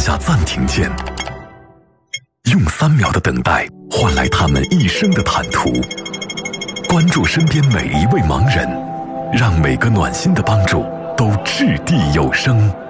下暂停键，用3秒的等待换来他们一生的坦途。关注身边每一位盲人，让每个暖心的帮助都掷地有声。